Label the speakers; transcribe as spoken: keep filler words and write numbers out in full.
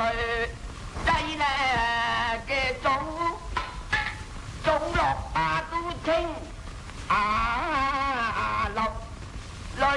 Speaker 1: 低咧嘅種種落啊都清啊！